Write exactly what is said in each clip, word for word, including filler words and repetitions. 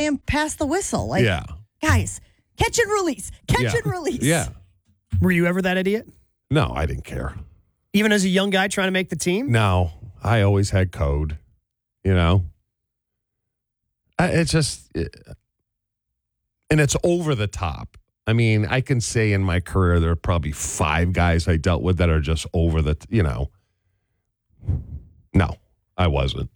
saying pass the whistle. Like, yeah. guys, catch and release. Catch yeah. and release. Yeah. Were you ever that idiot? No, I didn't care. Even as a young guy trying to make the team? No, I always had code, you know? I, it's just, it, and it's over the top. I mean, I can say in my career there are probably five guys I dealt with that are just over the, you know. No, I wasn't.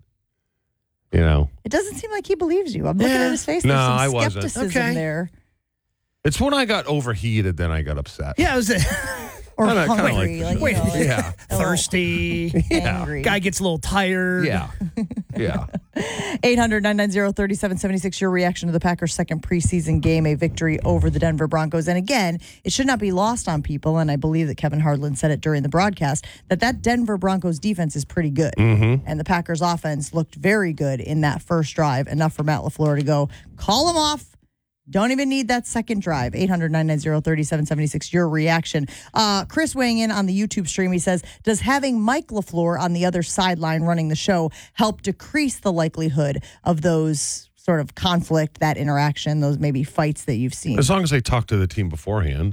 You know. It doesn't seem like he believes you. I'm looking Yeah. at his face. No, There's some I wasn't. skepticism Okay. there. It's when I got overheated, then I got upset. Yeah, it was a Or Kinda- kinda hungry. like- like, you know, Yeah. a little thirsty. Yeah. angry. Guy gets a little tired. Yeah. Yeah. eight hundred, nine nine zero, three seven seven six, your reaction to the Packers' second preseason game, a victory over the Denver Broncos. And again, it should not be lost on people, and I believe that Kevin Hardland said it during the broadcast, that that Denver Broncos defense is pretty good. Mm-hmm. And the Packers offense looked very good in that first drive, enough for Matt LaFleur to go, call him off. Don't even need that second drive. eight hundred, nine nine zero, three seven seven six, your reaction. Uh, Chris weighing in on the YouTube stream, he says, does having Mike LaFleur on the other sideline running the show help decrease the likelihood of those sort of conflict, that interaction, those maybe fights that you've seen? As long as they talk to the team beforehand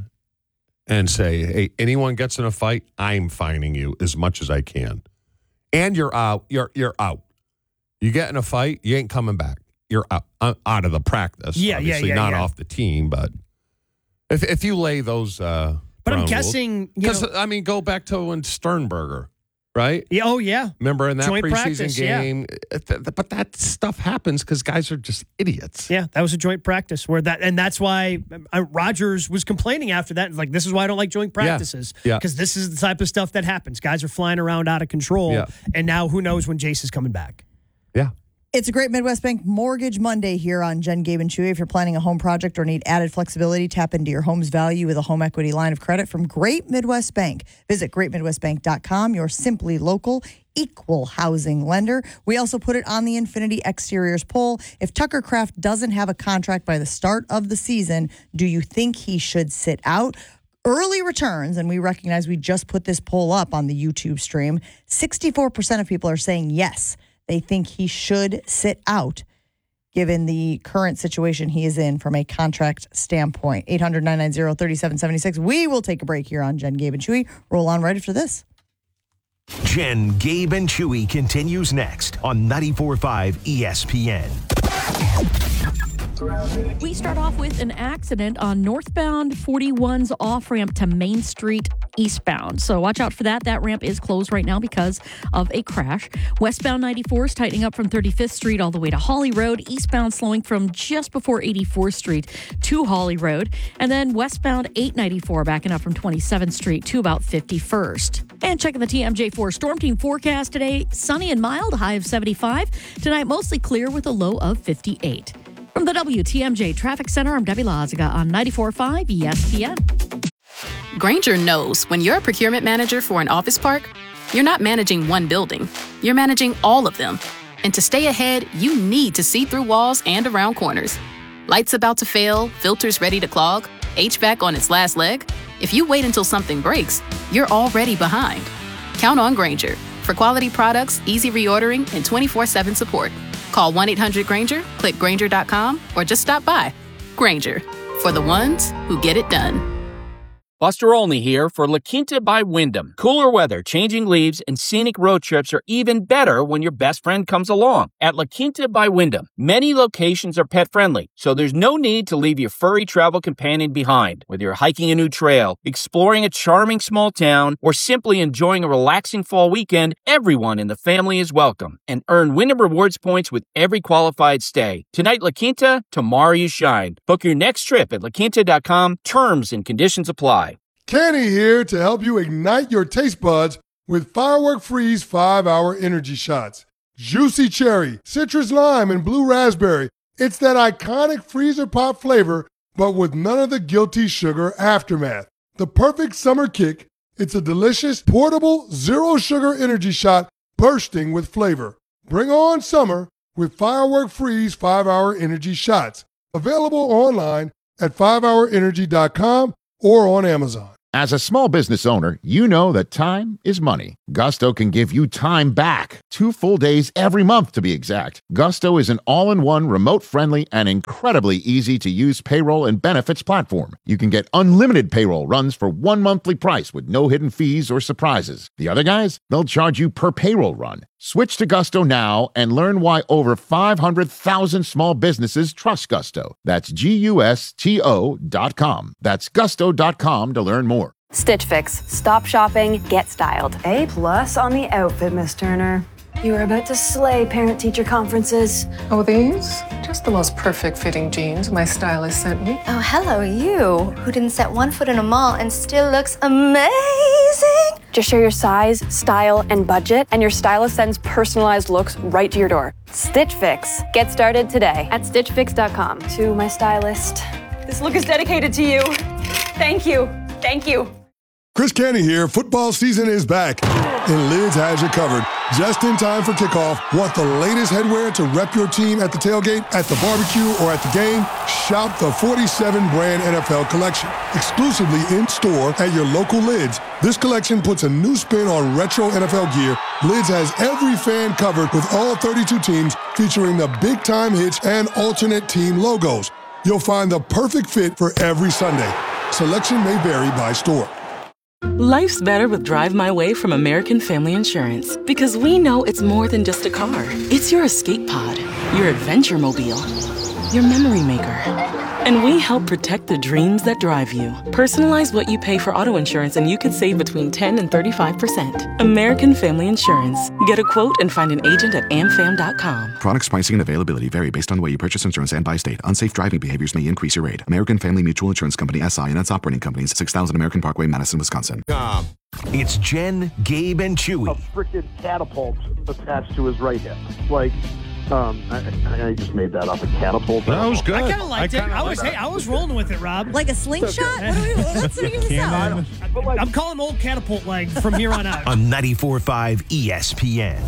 and say, hey, anyone gets in a fight, I'm fining you as much as I can. And you're out. You're you're out. You get in a fight, you ain't coming back. You're out, out of the practice. Yeah, yeah, obviously yeah, not yeah. off the team, but if if you lay those, uh, But I'm ground rules- guessing, you because know, I mean, go back to when Sternberger, right? yeah, oh, yeah. Remember in that Joint preseason practice, yeah. game, uh, th- th- but that stuff happens because guys are just idiots. Yeah, that was a joint practice where that, and that's why uh, Rodgers was complaining after that. Like, this is why I don't like joint practices. Yeah. Because this is the type of stuff that happens. Guys are flying around out of control. Yeah. And now who knows when Jace is coming back. Yeah. It's a great Midwest Bank Mortgage Monday here on Jen, Gabe, and Chewy. If you're planning a home project or need added flexibility, tap into your home's value with a home equity line of credit from Great Midwest Bank. Visit great midwest bank dot com, your simply local equal housing lender. We also put it on the Infinity Exteriors poll. If Tucker Kraft doesn't have a contract by the start of the season, do you think he should sit out? Early returns, and we recognize we just put this poll up on the YouTube stream, sixty-four percent of people are saying yes. They think he should sit out given the current situation he is in from a contract standpoint. eight hundred, nine nine zero, three seven seven six. We will take a break here on Jen, Gabe, and Chewy. Roll on right after this. Jen, Gabe, and Chewy continues next on ninety-four point five E S P N. We start off with an accident on northbound forty-one's off-ramp to Main Street eastbound. So watch out for that. That ramp is closed right now because of a crash. Westbound ninety-four is tightening up from thirty-fifth Street all the way to Holly Road. Eastbound slowing from just before eighty-fourth Street to Holly Road. And then westbound eight ninety-four backing up from twenty-seventh Street to about fifty-first. And checking the T M J four Storm Team forecast today, sunny and mild, high of seventy-five. Tonight, mostly clear with a low of fifty-eight. From the W T M J Traffic Center, I'm Debbie Lazaga on ninety-four point five E S P N. Grainger knows when you're a procurement manager for an office park, you're not managing one building, you're managing all of them. And to stay ahead, you need to see through walls and around corners. Lights about to fail, filters ready to clog, H V A C on its last leg. If you wait until something breaks, you're already behind. Count on Grainger for quality products, easy reordering, and twenty-four seven support. Call one eight hundred Grainger, click Grainger dot com, or just stop by. Grainger, for the ones who get it done. Buster Olney here for La Quinta by Wyndham. Cooler weather, changing leaves, and scenic road trips are even better when your best friend comes along. At La Quinta by Wyndham, many locations are pet-friendly, so there's no need to leave your furry travel companion behind. Whether you're hiking a new trail, exploring a charming small town, or simply enjoying a relaxing fall weekend, everyone in the family is welcome. And earn Wyndham Rewards points with every qualified stay. Tonight, La Quinta, tomorrow you shine. Book your next trip at la quinta dot com. Terms and conditions apply. Kenny here to help you ignite your taste buds with Firework Freeze five hour Energy Shots. Juicy cherry, citrus lime, and blue raspberry. It's that iconic freezer pop flavor, but with none of the guilty sugar aftermath. The perfect summer kick. It's a delicious, portable, zero sugar energy shot bursting with flavor. Bring on summer with Firework Freeze five hour Energy Shots. Available online at five hour energy dot com or on Amazon. As a small business owner, you know that time is money. Gusto can give you time back. Two full days every month, to be exact. Gusto is an all-in-one, remote-friendly, and incredibly easy-to-use payroll and benefits platform. You can get unlimited payroll runs for one monthly price with no hidden fees or surprises. The other guys, they'll charge you per payroll run. Switch to Gusto now and learn why over five hundred thousand small businesses trust Gusto. That's G U S T O dot com. That's gusto dot com to learn more. Stitch Fix. Stop shopping, get styled. A plus on the outfit, Miss Turner. You are about to slay parent-teacher conferences. Oh, these? Just the most perfect fitting jeans my stylist sent me. Oh, hello, you, who didn't set one foot in a mall and still looks amazing. Just share your size, style, and budget, and your stylist sends personalized looks right to your door. Stitch Fix. Get started today at stitch fix dot com. To my stylist, this look is dedicated to you. Thank you. Thank you. Chris Canty here. Football season is back, and Lids has you covered. Just in time for kickoff. Want the latest headwear to rep your team at the tailgate, at the barbecue, or at the game? Shop the forty-seven brand N F L collection, exclusively in store at your local Lids. This collection puts a new spin on retro N F L gear. Lids has every fan covered with all thirty-two teams, featuring the big time hits and alternate team logos. You'll find the perfect fit for every Sunday. Selection may vary by store. Life's better with Drive My Way from American Family Insurance, because we know it's more than just a car. It's your escape pod, your adventure mobile, your memory maker. And we help protect the dreams that drive you. Personalize what you pay for auto insurance and you could save between ten and thirty-five percent. American Family Insurance. Get a quote and find an agent at am fam dot com. Products, pricing, and availability vary based on the way you purchase insurance and by state. Unsafe driving behaviors may increase your rate. American Family Mutual Insurance Company, S I and its operating companies, six thousand American Parkway, Madison, Wisconsin. It's Jen, Gabe, and Chewy. A freaking catapult attached to his right hip. Like, um, I, I just made that up. A catapult. That was good. I kind of liked I it. kinda I was, liked hey, I was rolling with it, Rob. Like a slingshot? What do we, what's the name of this out? I'm calling old catapult leg from here on out. On ninety-four point five E S P N.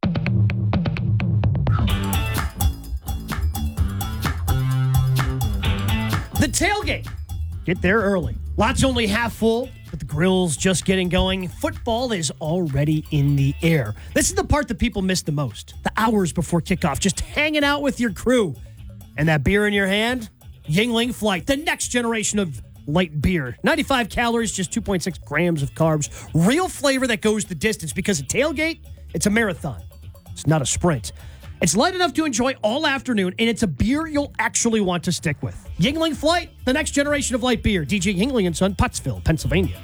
The tailgate. Get there early. Lots only half full, but the grill's just getting going. Football is already in the air. This is the part that people miss the most. The hours before kickoff, just hanging out with your crew. And that beer in your hand, Yingling Flight, the next generation of light beer. ninety-five calories, just two point six grams of carbs. Real flavor that goes the distance, because at tailgate, it's a marathon. It's not a sprint. It's light enough to enjoy all afternoon, and it's a beer you'll actually want to stick with. Yingling Flight, the next generation of light beer. D J Yingling and Son, Pottsville, Pennsylvania.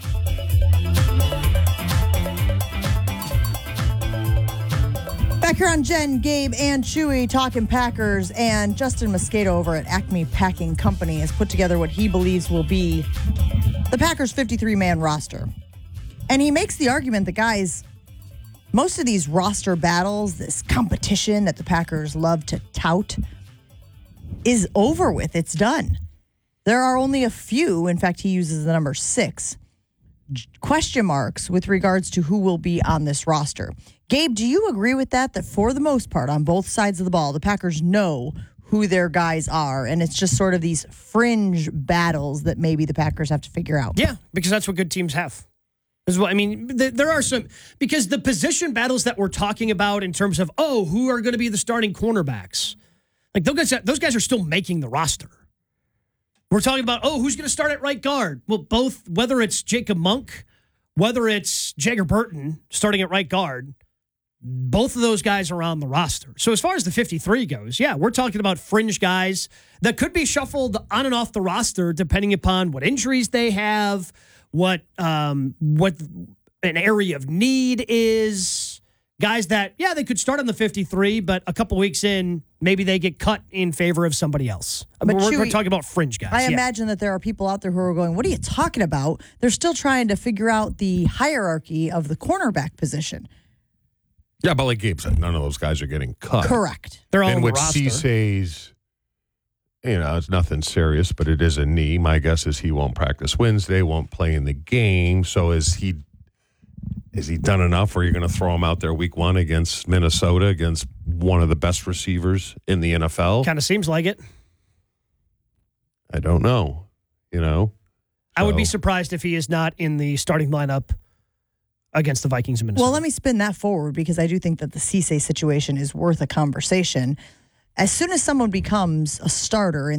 Back here on Jen, Gabe, and Chewy talking Packers, and Justin Moscato over at Acme Packing Company has put together what he believes will be the Packers' fifty-three man roster. And he makes the argument that, guys, most of these roster battles, this competition that the Packers love to tout, is over with. It's done. There are only a few, in fact, he uses the number six, question marks with regards to who will be on this roster. Gabe, do you agree with that, that for the most part, on both sides of the ball, the Packers know who their guys are, and it's just sort of these fringe battles that maybe the Packers have to figure out? Yeah, because that's what good teams have. Is what I mean. Th- there are some, because the position battles that we're talking about in terms of, oh, who are going to be the starting cornerbacks? Like those guys, those guys are still making the roster. We're talking about, oh, who's going to start at right guard? Well, both, whether it's Jacob Monk, whether it's Jagger Burton starting at right guard, both of those guys are on the roster. So as far as the fifty-three goes, yeah, we're talking about fringe guys that could be shuffled on and off the roster depending upon what injuries they have, what um, what an area of need is. Guys that, yeah, they could start on the fifty-three, but a couple weeks in, maybe they get cut in favor of somebody else. But we're, Chewy, we're talking about fringe guys. I yeah. imagine that there are people out there who are going, what are you talking about? They're still trying to figure out the hierarchy of the cornerback position. Yeah, but like Gabe said, none of those guys are getting cut. Correct. They're all and on the with roster. Cisse's, you know, it's nothing serious, but it is a knee. My guess is he won't practice Wednesday, won't play in the game. So is he is he done enough, or are you going to throw him out there week one against Minnesota, against one of the best receivers in the N F L? Kind of seems like it. I don't know, you know. I would be So- surprised if he is not in the starting lineup against the Vikings in Minnesota. Well, let me spin that forward because I do think that the Cisse situation is worth a conversation. As soon as someone becomes a starter in